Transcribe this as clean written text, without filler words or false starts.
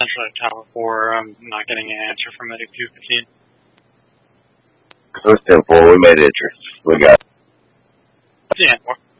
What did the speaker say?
essentially at Tower 4. I'm not getting an answer from Medic 215. It was 10-4. We made entry. We got it. Yeah.